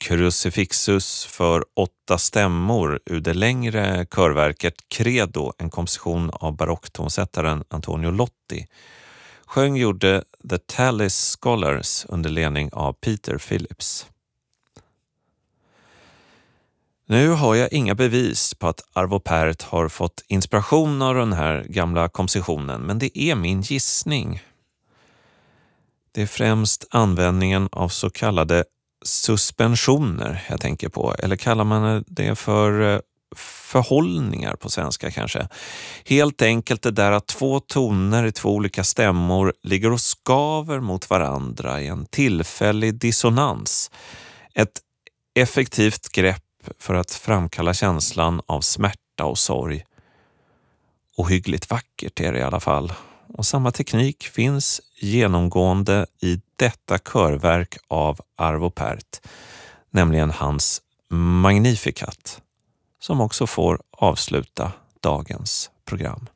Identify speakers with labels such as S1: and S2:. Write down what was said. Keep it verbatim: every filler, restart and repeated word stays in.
S1: Crucifixus för åtta stämmor ur det längre körverket Credo, en komposition av barocktonsättaren Antonio Lotti, sjöng gjorde The Tallis Scholars under ledning av Peter Phillips. Nu har jag inga bevis på att Arvo Pärt har fått inspiration av den här gamla kompositionen, men det är min gissning. Det är främst användningen av så kallade suspensioner jag tänker på, eller kallar man det för förhållningar på svenska kanske. Helt enkelt det där att två toner i två olika stämmor ligger och skaver mot varandra i en tillfällig dissonans. Ett effektivt grepp för att framkalla känslan av smärta och sorg. Ohyggligt vackert är det i alla fall. Och samma teknik finns genomgående i detta körverk av Arvo Pärt, nämligen hans Magnificat, som också får avsluta dagens program.